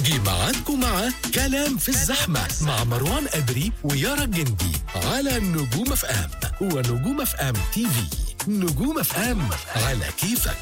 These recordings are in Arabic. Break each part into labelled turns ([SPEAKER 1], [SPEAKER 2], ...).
[SPEAKER 1] جه ميعادكم مع كلام في الزحمة مع مروان أدري ويارا الجندي على نجوم اف ام ونجوم اف ام تي في. نجوم اف ام على كيفك.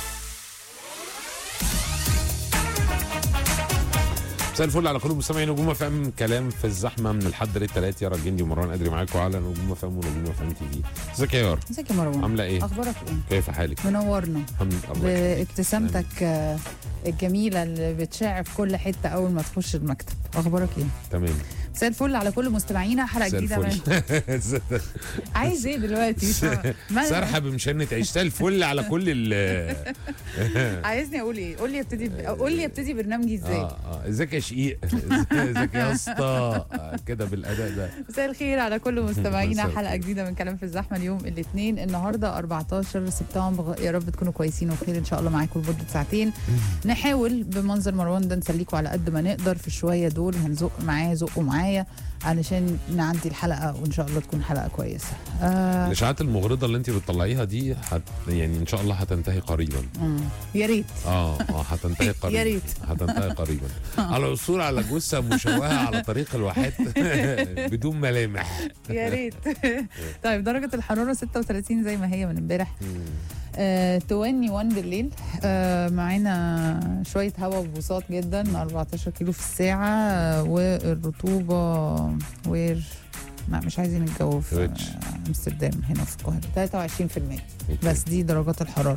[SPEAKER 2] مساء الفل على كل مستمعين نجوم اف ام. كلام في الزحمه من الحد للثلاث. يارا الجندي ومروان ادري معاكم على نجوم اف ام ونجوم اف ام تي في. ازيك يا يارا؟
[SPEAKER 3] ازيك يا مروان؟
[SPEAKER 2] عامله ايه؟
[SPEAKER 3] اخبارك ايه؟
[SPEAKER 2] كيف حالك؟
[SPEAKER 3] منورنا
[SPEAKER 2] الحمد لله.
[SPEAKER 3] بابتسامتك الجميله اللي بتشع في كل حته اول ما تخش المكتب. اخبارك ايه؟
[SPEAKER 2] تمام.
[SPEAKER 3] مساء الفل على كل مستمعينا. حلقه جديده من عايز ايه دلوقتي؟
[SPEAKER 2] سرحه بمشنة عيش. الفل على كل
[SPEAKER 3] عايزني اقول ايه؟ قول لي ابتدي برنامجي ازاي؟
[SPEAKER 2] ازيك يا شقيق؟ ازيك يا اسطى؟ كده بالاداء ده.
[SPEAKER 3] مساء الخير على كل مستمعينا.
[SPEAKER 2] مساء
[SPEAKER 3] حلقه
[SPEAKER 2] الخير.
[SPEAKER 3] جديده من كلام في الزحمه اليوم الاثنين، النهارده 14 سبتمبر. يا رب تكونوا كويسين وبخير ان شاء الله. معاكم لمده ساعتين نحاول بمنظر مروان ده نسليكم على قد ما نقدر في الشويه دول. هنزق معاه زقوا معايا علشان نعدي الحلقه وان شاء الله تكون حلقه كويسه.
[SPEAKER 2] الاشاعات المغرضه اللي انت بتطلعيها دي يعني ان شاء الله هتنتهي قريبا.
[SPEAKER 3] يا ريت.
[SPEAKER 2] هتنتهي قريبا.
[SPEAKER 3] يا ريت.
[SPEAKER 2] هتنتهي قريبا. على الوصول على جثه مشوهه على طريق الواحات بدون ملامح.
[SPEAKER 3] يا ريت. طيب درجه الحراره 36 زي ما هي من امبارح. 21 بالليل. معانا شويه هواء وبساط جدا 14 كيلو في الساعه. والرطوبه مش عايزين الجو في امستردام هنا في القاهره 23%. بس دي درجات الحراره.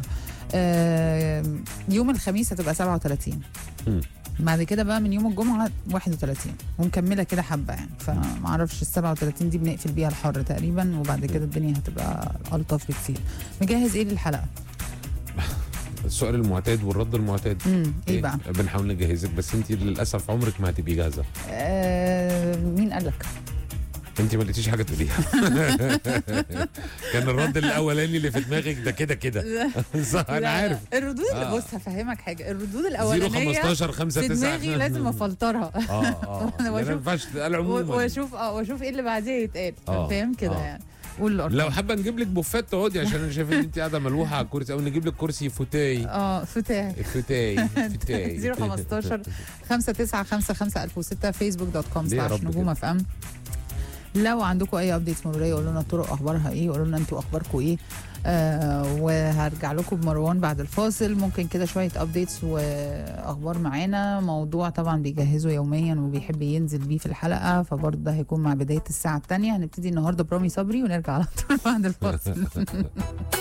[SPEAKER 3] يوم الخميس هتبقى 37. بعد كده بقى من يوم الجمعه 31 ومكمله كده حبه يعني. فما اعرفش ال 37 دي بنقفل بيها الحر تقريبا، وبعد كده الدنيا هتبقى الطف بكتير. مجهز ايه للحلقه؟
[SPEAKER 2] السؤال المعتاد والرد المعتاد.
[SPEAKER 3] ايه بقى؟
[SPEAKER 2] بنحاول نجهزك بس انت للاسف عمرك ما هتبقي جاهزه.
[SPEAKER 3] مين قال لك؟
[SPEAKER 2] انت ما لقيتيش حاجه تقوليها. كان الرد الاولاني اللي في دماغك ده كده. صح انا عارف.
[SPEAKER 3] الردود بص هفهمك حاجه. الردود الاولانيه
[SPEAKER 2] 015 5
[SPEAKER 3] في
[SPEAKER 2] 9
[SPEAKER 3] دماغي لازم افلترها.
[SPEAKER 2] ما ينفعش تتقال عموما.
[SPEAKER 3] واشوف ايه اللي بعديه يتقال. فاهم كده يعني. قول الارقام.
[SPEAKER 2] لو حابه نجيب لك بوفات تقعدي عشان انا شايف ان انت قاعده ملوحه على الكرسي، او نجيب لك كرسي فوتاي.
[SPEAKER 3] فوتاي 015 5955006 facebook.com/نجوم اف ام. لو عندكم اي ابديتس مروريه قولوا لنا الطرق اخبارها ايه، قولوا لنا انتوا اخباركم ايه. وهرجع لكم بمروان بعد الفاصل. ممكن كده شويه ابديتس واخبار معانا. موضوع طبعا بيجهزه يوميا وبيحب ينزل بيه في الحلقه، فبرضه ده هيكون مع بدايه الساعه الثانيه. هنبتدي النهارده برامي صبري ونرجع على طول بعد الفاصل.